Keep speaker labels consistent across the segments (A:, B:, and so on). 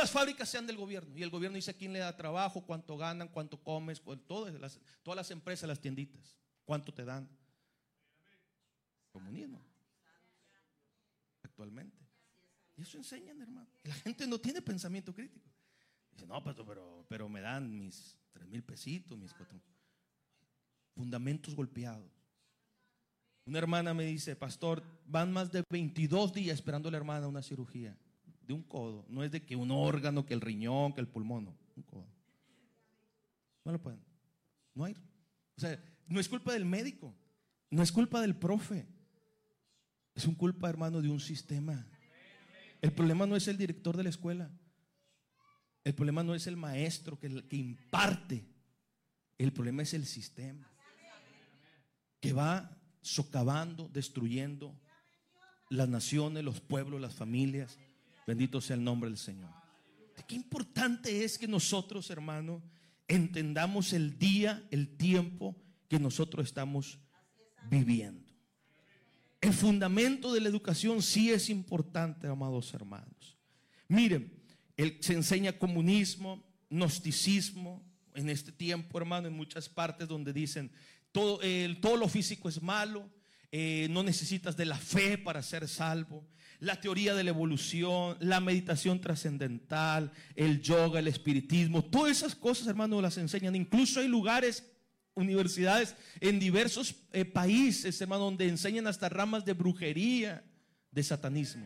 A: las fábricas sean del gobierno. Y el gobierno dice a quién le da trabajo, cuánto ganan, cuánto comes, todas las empresas, las tienditas, cuánto te dan. Comunismo. Actualmente. Y eso enseñan, hermano. Y la gente no tiene pensamiento crítico. Dice, no, pero me dan mis 3,000 pesitos, mis 4,000. Fundamentos golpeados. Una hermana me dice, pastor, van más de 22 días esperando a la hermana una cirugía de un codo. No es de que un órgano, que el riñón, que el pulmón, no, un codo. No lo pueden. No hay. O sea, no es culpa del médico, no es culpa del profe. Es un culpa, hermano, de un sistema. El problema no es el director de la escuela. El problema no es el maestro que imparte. El problema es el sistema que va socavando, destruyendo las naciones, los pueblos, las familias. Bendito sea el nombre del Señor. Qué importante es que nosotros, hermano, entendamos el día, el tiempo que nosotros estamos viviendo. El fundamento de la educación sí es importante, amados hermanos. Miren, se enseña comunismo, gnosticismo en este tiempo, hermano, en muchas partes donde dicen todo lo físico es malo, no necesitas de la fe para ser salvo. La teoría de la evolución, la meditación trascendental, el yoga, el espiritismo, todas esas cosas, hermano, las enseñan. Incluso hay lugares, universidades en diversos países, hermano, donde enseñan hasta ramas de brujería, de satanismo.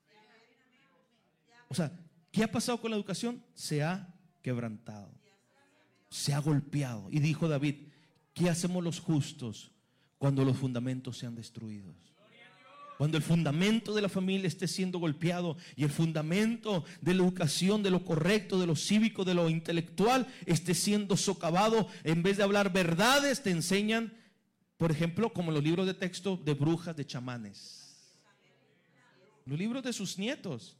A: O sea, ¿qué ha pasado con la educación? Se ha quebrantado, se ha golpeado. Y dijo David, ¿qué hacemos los justos cuando los fundamentos sean destruidos? Cuando el fundamento de la familia esté siendo golpeado y el fundamento de la educación, de lo correcto, de lo cívico, de lo intelectual esté siendo socavado, en vez de hablar verdades, te enseñan, por ejemplo, como los libros de texto de brujas, de chamanes. Los libros de sus nietos.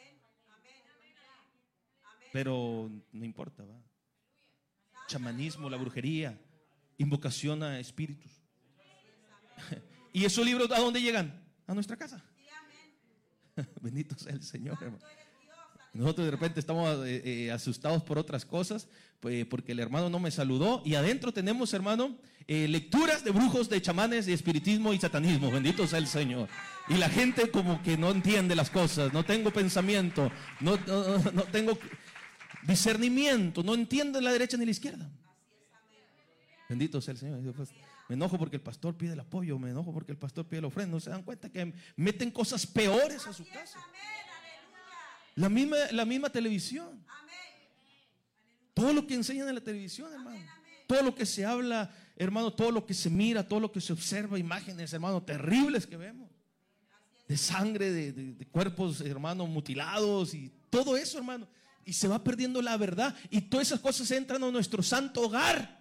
A: Pero no importa, ¿va? Chamanismo, la brujería, invocación a espíritus. ¿Y esos libros a dónde llegan? A nuestra casa. Bendito sea el Señor, hermano. Nosotros de repente estamos asustados por otras cosas, porque el hermano no me saludó. Y adentro tenemos, hermano, lecturas de brujos, de chamanes, de espiritismo y satanismo. Bendito sea el Señor. Y la gente como que no entiende las cosas. No tengo pensamiento, no tengo discernimiento, no entiendo la derecha ni la izquierda. Bendito sea el Señor. Me enojo porque el pastor pide el apoyo, me enojo porque el pastor pide la ofrenda. No se dan cuenta que meten cosas peores a su casa. La misma televisión. Todo lo que enseñan en la televisión, hermano. Todo lo que se habla, hermano, todo lo que se mira, todo lo que se observa, imágenes, hermano, terribles que vemos. De sangre, de cuerpos, hermano, mutilados y todo eso, hermano. Y se va perdiendo la verdad. Y todas esas cosas entran a nuestro santo hogar.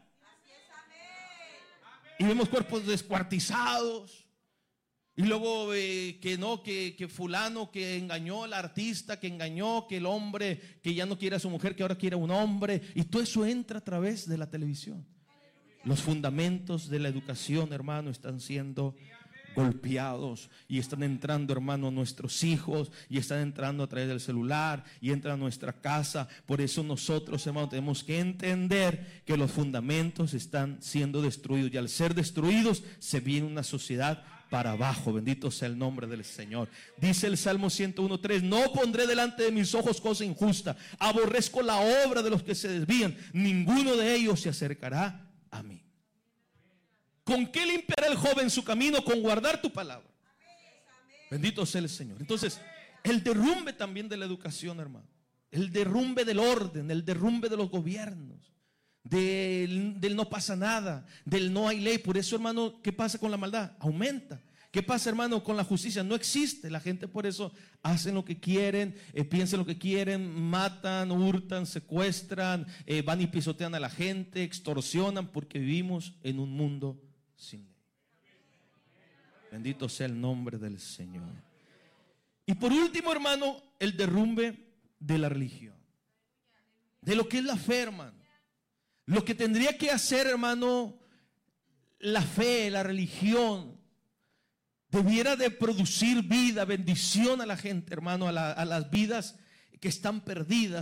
A: Y vemos cuerpos descuartizados. Y luego que fulano que engañó al artista, que engañó, que el hombre que ya no quiere a su mujer, que ahora quiere a un hombre. Y todo eso entra a través de la televisión. Los fundamentos de la educación, hermano, están siendo golpeados y están entrando, hermano, nuestros hijos y están entrando a través del celular y entran a nuestra casa. Por eso nosotros, hermano, tenemos que entender que los fundamentos están siendo destruidos y al ser destruidos se viene una sociedad para abajo. Bendito sea el nombre del Señor. Dice el Salmo 101:3: no pondré delante de mis ojos cosa injusta, aborrezco la obra de los que se desvían, ninguno de ellos se acercará a mí. ¿Con qué limpiará el joven su camino? Con guardar tu palabra. Bendito sea el Señor. Entonces, el derrumbe también de la educación, hermano. El derrumbe del orden, el derrumbe de los gobiernos, del no pasa nada, del no hay ley. Por eso, hermano, ¿qué pasa con la maldad? Aumenta. ¿Qué pasa, hermano, con la justicia? No existe. La gente por eso hacen lo que quieren, piensan lo que quieren, matan, hurtan, secuestran, van y pisotean a la gente, extorsionan, porque vivimos en un mundo sin ley. Bendito sea el nombre del Señor. Y por último, hermano, el derrumbe de la religión, de lo que es la fe, hermano. Lo que tendría que hacer, hermano, la fe, la religión, debiera de producir vida, bendición a la gente, hermano, a las vidas que están perdidas.